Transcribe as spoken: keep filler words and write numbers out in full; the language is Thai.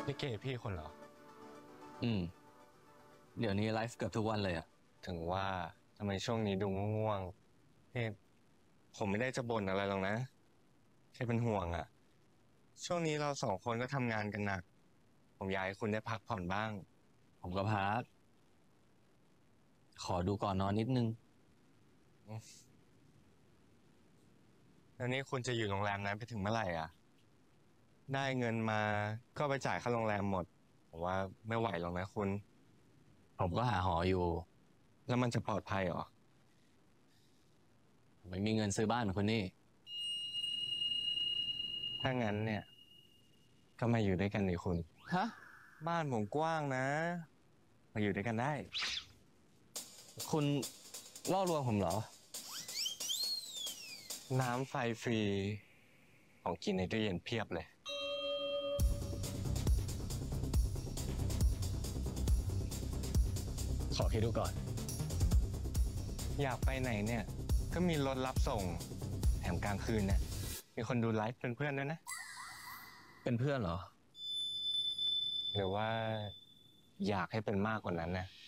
ลิเกพี่คนเหรออืมเดี๋ยวนี้ไลฟ์เกือบทุกวันเลยอ่ะถึงว่าทำไมช่วงนี้ดูง่วงๆพี่ผมไม่ได้จะบ่นอะไรหรอกนะแค่เป็นห่วงอ่ะช่วงนี้เราสองคนก็ทำงานกันหนักผมอยากให้คุณได้พักผ่อนบ้างผมก็พักขอดูก่อนนอนนิดนึงอืมแล้วนี่คุณจะอยู่โรงแรมนั้นไปถึงเมื่อไหร่อ่ะได้เงินมาก็ไปจ่ายค่าโรงแรมหมดผมว่าไม่ไหวหรอกนะคุณผมก็หาหออยู่แล้วมันจะปลอดภัยเหรอผมไม่มีเงินซื้อบ้านเหมือนคนนี้ถ้างั้นเนี่ยก็มาอยู่ด้วยกันดิคุณฮะบ้านผมกว้างนะมาอยู่ด้วยกันได้คุณล่อลวงผมเหรอน้ำไฟฟรีของกินในตู้เย็นเพียบเลยขอคิดดูก่อนอยากไปไหนเนี่ยก็มีรถรับส่งแถมกลางคืนเนี่ยมีคนดูไลฟ์เป็นเพื่อนด้วยนะเป็นเพื่อนเหรอหรือว่าอยากให้เป็นมากกว่านั้นนะ